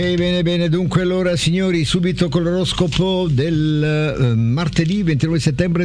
Bene, bene, dunque allora signori, subito con l'oroscopo del martedì 29 settembre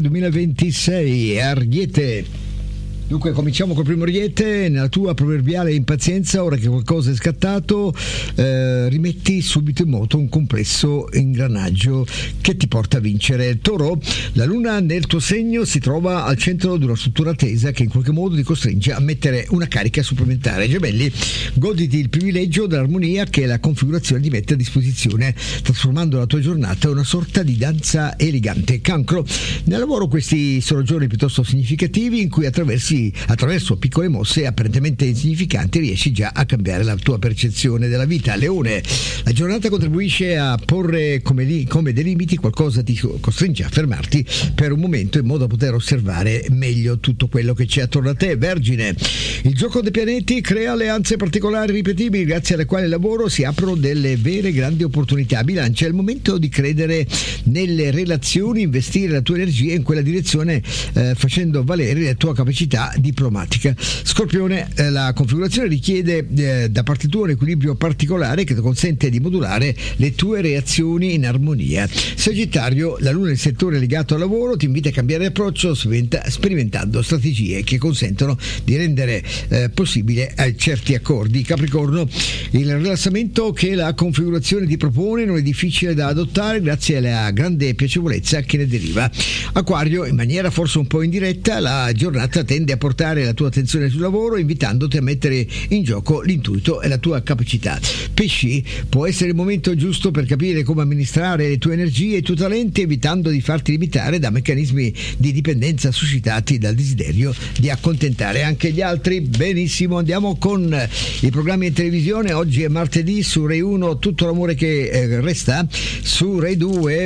2026, Ariete. Dunque cominciamo col primo Ariete. Nella tua proverbiale impazienza, ora che qualcosa è scattato, rimetti subito in moto un complesso ingranaggio che ti porta a vincere. Toro, la luna nel tuo segno si trova al centro di una struttura tesa che in qualche modo ti costringe a mettere una carica supplementare. Gemelli, goditi il privilegio dell'armonia che la configurazione ti mette a disposizione, trasformando la tua giornata in una sorta di danza elegante. Cancro, nel lavoro questi sono giorni piuttosto significativi in cui attraverso piccole mosse apparentemente insignificanti riesci già a cambiare la tua percezione della vita. Leone, la giornata contribuisce a porre come dei limiti, qualcosa ti costringe a fermarti per un momento in modo da poter osservare meglio tutto quello che c'è attorno a te. Vergine, il gioco dei pianeti crea alleanze particolari ripetibili grazie alle quali il lavoro si aprono delle vere grandi opportunità. Bilancia, è il momento di credere nelle relazioni, investire la tua energia in quella direzione, facendo valere la tua capacità diplomatica. Scorpione, la configurazione richiede da parte tua un equilibrio particolare che ti consente di modulare le tue reazioni in armonia. Sagittario, la luna nel settore legato al lavoro ti invita a cambiare approccio sperimentando strategie che consentono di rendere possibile certi accordi. Capricorno, il rilassamento che la configurazione ti propone non è difficile da adottare grazie alla grande piacevolezza che ne deriva. Acquario, in maniera forse un po' indiretta, la giornata tende a portare la tua attenzione sul lavoro, invitandoti a mettere in gioco l'intuito e la tua capacità. Pesci, può essere il momento giusto per capire come amministrare le tue energie e i tuoi talenti, evitando di farti limitare da meccanismi di dipendenza suscitati dal desiderio di accontentare anche gli altri. Benissimo, andiamo con i programmi in televisione. Oggi è martedì, su Rai 1 Tutto l'amore che resta, su Rai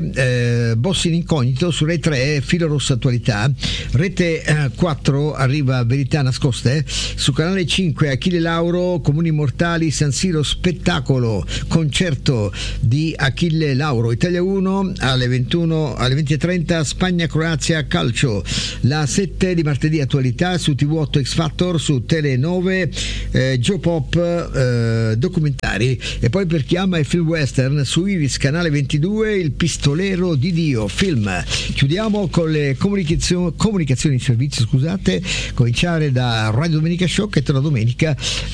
2 Boss in incognito, su Rai 3 Filo rosso attualità, Rete 4 arriva Verità nascoste, su Canale 5 Achille Lauro, Comuni mortali, San Siro spettacolo, concerto di Achille Lauro. Italia 1 alle 21, alle 20:30 Spagna Croazia calcio. La 7 di martedì attualità, su TV8 X Factor, su Tele 9 Geopop documentari, e poi per chi ama il film western su Iris Canale 22 Il pistolero di Dio film. Chiudiamo con le comunicazioni di servizio, scusate, cominciare da Radio Domenica Show, che torna domenica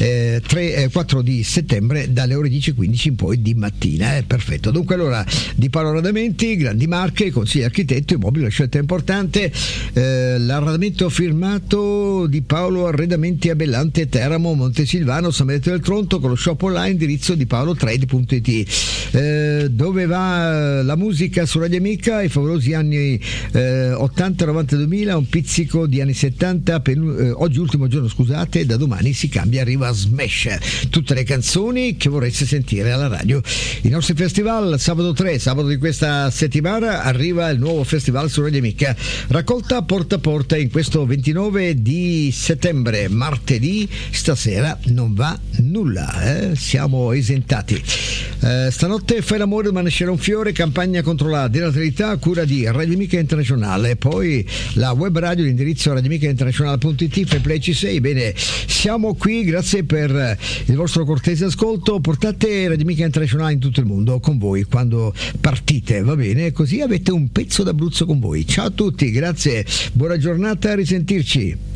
4 di settembre dalle ore 10:15 in poi di mattina. Perfetto. Dunque allora, di Paolo Arredamenti, grandi marche, consigli architetto, immobile, la scelta è importante. L'arredamento firmato di Paolo Arredamenti a Bellante, Teramo, Montesilvano, San Benedetto del Tronto, con lo shop online, indirizzo di paolotrade.it. Dove va la musica su Radio Amica? I favolosi anni 80, 90, 2000, un pizzico di anni 70, oggi ultimo giorno, scusate, da domani si cambia, arriva Smash, tutte le canzoni che vorreste sentire alla radio. I nostri festival, sabato di questa settimana arriva il nuovo festival su Radio Amica, raccolta porta a porta in questo 29 di settembre, martedì. Stasera non va nulla, siamo esentati. Stanotte fai l'amore ma nascerà un fiore, campagna contro la denatalità a cura di Radio Amica Internazionale. Poi la web radio, l'indirizzo radioamicainternazionale.it, fai play C6. Bene, siamo qui, grazie per il vostro cortese ascolto. Portate Radio Amica Internazionale in tutto il mondo con voi quando partite, va bene? Così avete un pezzo d'Abruzzo con voi. Ciao a tutti, grazie, buona giornata, a risentirci.